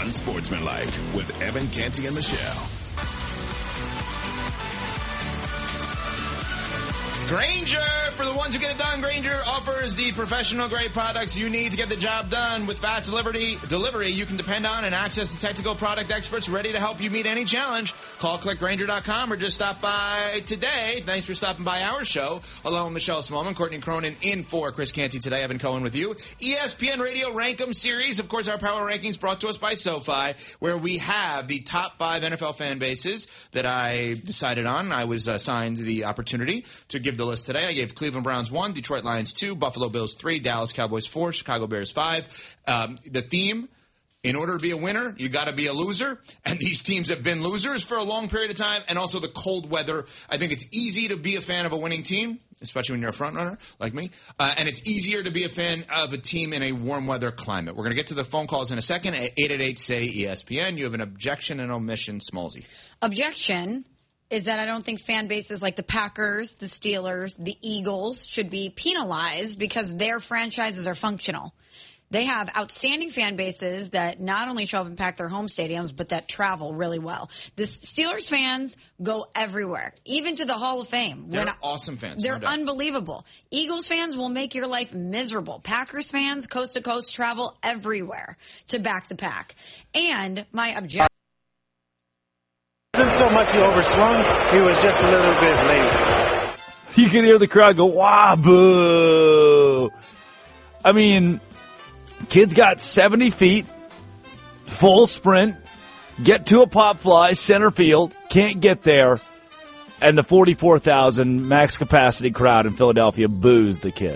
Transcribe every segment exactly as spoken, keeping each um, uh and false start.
Unsportsmanlike with Evan Canty and Michelle. Grainger, for the ones who get it done, Grainger offers the professional-grade products you need to get the job done. With fast delivery, delivery you can depend on and access the technical product experts ready to help you meet any challenge. Call click grainger dot com or just stop by today. Thanks for stopping by our show. Along with Michelle Smallman, Courtney Cronin in for Chris Canty today. Evan Cohen with you. E S P N Radio Rankem Series. Of course, our power rankings brought to us by SoFi, where we have the top five N F L fan bases that I decided on. I was assigned the opportunity to give the list today. I gave Cleveland Browns one, Detroit Lions two, Buffalo Bills three, Dallas Cowboys four, Chicago Bears five. Um, the theme, in order to be a winner, you got to be a loser. And these teams have been losers for a long period of time. And also the cold weather. I think it's easy to be a fan of a winning team, especially when you're a front runner like me. Uh, and it's easier to be a fan of a team in a warm weather climate. We're going to get to the phone calls in a second at eight eight eight, S A Y, E S P N. You have an objection and omission, Smallsy. Objection is that I don't think fan bases like the Packers, the Steelers, the Eagles should be penalized because their franchises are functional. They have outstanding fan bases that not only show up and pack their home stadiums, but that travel really well. The Steelers fans go everywhere, even to the Hall of Fame. They're when awesome fans. They're no doubt. unbelievable. Eagles fans will make your life miserable. Packers fans, coast to coast, travel everywhere to back the pack. And my objection. Wasn't so much he overswung, he was just a little bit late. You can hear the crowd go, "Wah, boo." I mean, kids got seventy feet, full sprint, get to a pop fly, center field, can't get there, and the forty-four thousand max capacity crowd in Philadelphia boos the kid.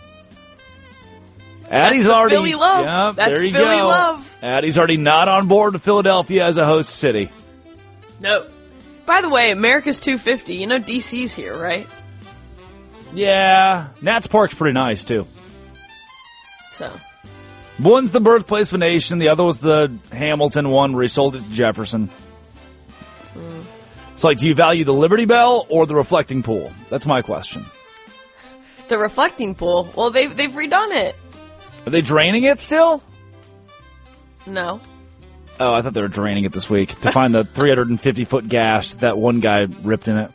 Addie's That's already, Philly love. Yeah, That's there you Philly go. love. Addie's already not on board with Philadelphia as a host city. No. By the way, America's two fifty. You know D C's here, right? Yeah, Nats Park's pretty nice too. So. One's the birthplace of a nation. The other was the Hamilton one where he sold it to Jefferson. Mm. It's like, do you value the Liberty Bell or the reflecting pool? That's my question. The reflecting pool. Well, they've they've redone it. Are they draining it still? No. Oh, I thought they were draining it this week to find the three hundred fifty foot gash that, that one guy ripped in it.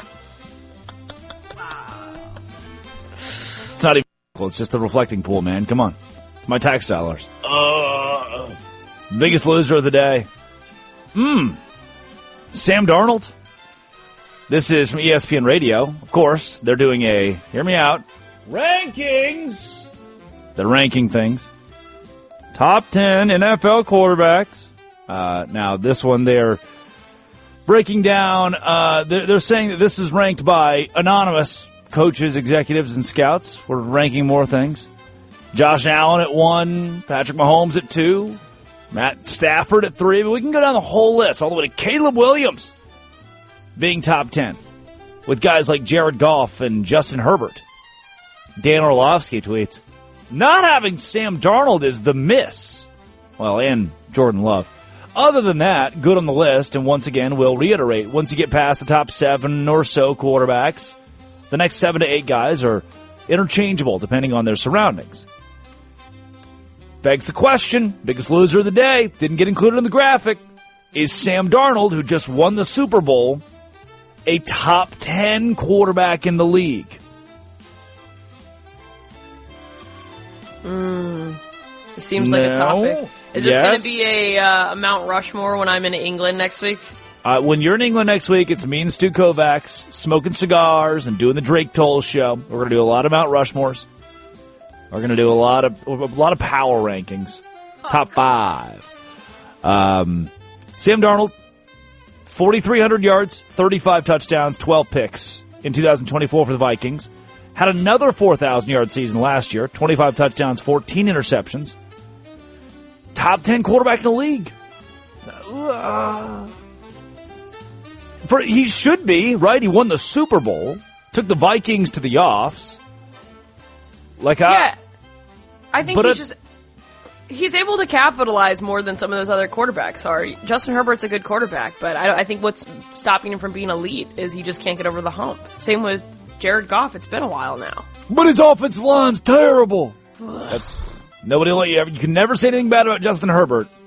It's not even cool. It's just the reflecting pool, man. Come on. It's my tax dollars. Uh, biggest loser of the day. Mmm. Sam Darnold. This is from E S P N Radio. Of course, they're doing a, hear me out, rankings. They're ranking things. Top ten N F L quarterbacks. Uh, now, this one, they're breaking down, uh, they're, they're saying that this is ranked by anonymous coaches, executives, and scouts. We're ranking more things. Josh Allen at one, Patrick Mahomes at two, Matt Stafford at three. But we can go down the whole list, all the way to Caleb Williams being top ten, with guys like Jared Goff and Justin Herbert. Dan Orlovsky tweets, not having Sam Darnold is the miss. Well, and Jordan Love. Other than that, good on the list, and once again, we'll reiterate, once you get past the top seven or so quarterbacks, the next seven to eight guys are interchangeable depending on their surroundings. Begs the question, biggest loser of the day, didn't get included in the graphic, is Sam Darnold, who just won the Super Bowl, a top ten quarterback in the league? Mm, it seems like no. a topic. Is this yes. going to be a, uh, a Mount Rushmore when I'm in England next week? Uh, when you're in England next week, it's me and Stu Kovacs smoking cigars and doing the Drake Toll show. We're going to do a lot of Mount Rushmores. We're going to do a lot of a lot of power rankings. Oh, Top five. Um, Sam Darnold, forty-three hundred yards, thirty-five touchdowns, twelve picks in two thousand twenty-four for the Vikings. Had another four thousand yard season last year, twenty-five touchdowns, fourteen interceptions. Top ten quarterback in the league. Uh, for, he should be, right? He won the Super Bowl, took the Vikings to the offs. Like yeah, I, I think he's it, just he's able to capitalize more than some of those other quarterbacks are. Justin Herbert's a good quarterback, but I, I think what's stopping him from being elite is he just can't get over the hump. Same with Jared Goff. It's been a while now. But his offensive line's terrible. That's nobody. You, you can never say anything bad about Justin Herbert.